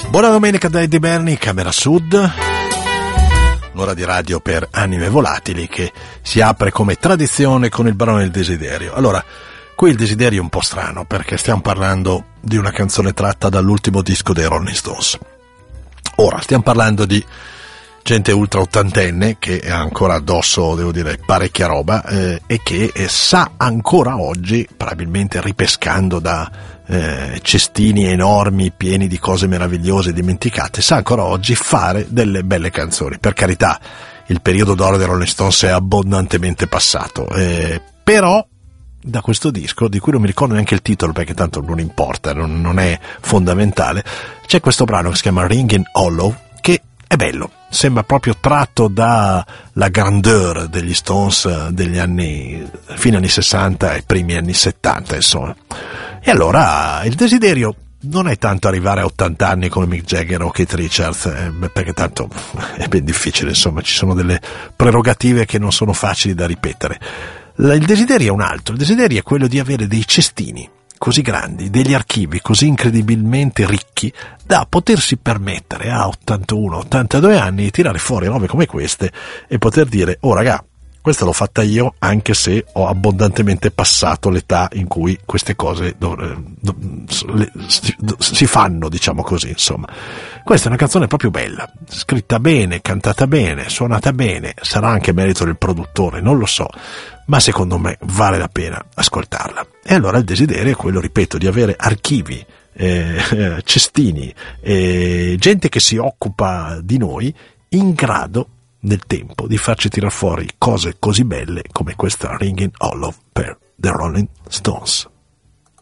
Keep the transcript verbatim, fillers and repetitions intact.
Buona domenica da Eddie Berni, Camera Sud, un'ora di radio per anime volatili che si apre come tradizione con il brano del desiderio. Allora, qui il desiderio è un po' strano perché stiamo parlando di una canzone tratta dall'ultimo disco dei Rolling Stones. Ora, stiamo parlando di gente ultra ottantenne che ha ancora addosso, devo dire, parecchia roba eh, e che eh, sa ancora oggi, probabilmente ripescando da eh, cestini enormi pieni di cose meravigliose dimenticate, sa ancora oggi fare delle belle canzoni. Per carità, il periodo d'oro dei Rolling Stones è abbondantemente passato, eh, però da questo disco, di cui non mi ricordo neanche il titolo perché tanto non importa, non, non è fondamentale, c'è questo brano che si chiama Ringing Hollow, che è bello, sembra proprio tratto dalla grandeur degli Stones degli anni, fine anni sessanta e primi anni settanta, insomma. E allora il desiderio non è tanto arrivare a ottanta anni come Mick Jagger o Keith Richards, eh, perché tanto è ben difficile, insomma, ci sono delle prerogative che non sono facili da ripetere. Il desiderio è un altro, il desiderio è quello di avere dei cestini così grandi, degli archivi così incredibilmente ricchi da potersi permettere a ottantuno ottantadue anni di tirare fuori robe come queste e poter dire: oh raga, questa l'ho fatta io, anche se ho abbondantemente passato l'età in cui queste cose do, do, le, si, do, si fanno, diciamo così, insomma. Questa è una canzone proprio bella, scritta bene, cantata bene, suonata bene, sarà anche merito del produttore, non lo so, ma secondo me vale la pena ascoltarla. E allora il desiderio è quello, ripeto, di avere archivi, eh, cestini, eh, gente che si occupa di noi in grado nel tempo di farci tirar fuori cose così belle come questa Ringing Hollow per The Rolling Stones.